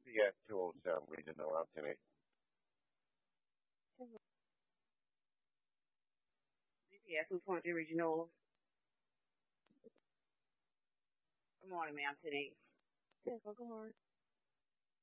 CPS 207 Regional Anthony. Yes, 2.3 Regional. Good morning, ma'am. Today. Yes, good morning.